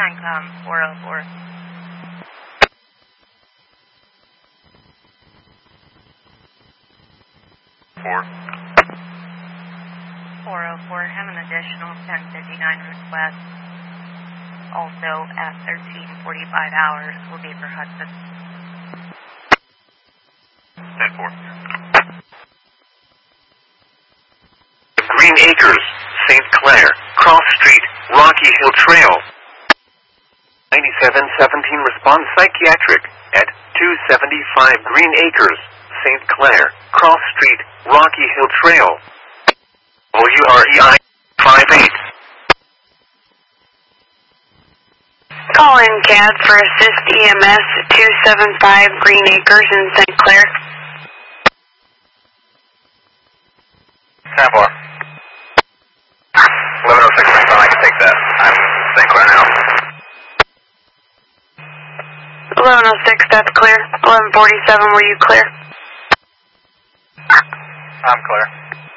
CONCOM 404. 404, have an additional 1059 route west. Also at 13:45 hours will be for Hudson. 10-4. Green Acres, St. Clair, Cross Street, Rocky Hill Trail. 9717 responds psychiatric at 275 Green Acres, St. Clair, Cross Street, Rocky Hill Trail. WREI 58. Call in CAD for Assist EMS 275 Green Acres in St. Clair. 10-4. 1106 Franklin, I can take that. I'm St. Clair now. 1106, that's clear. 1147, were you clear? I'm clear.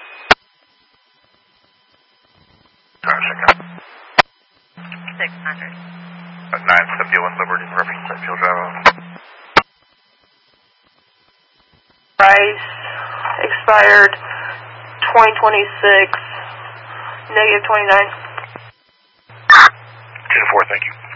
600. 971 Liberty, reference Springfield Drive. Price expired 2026, -29. 2-4, thank you.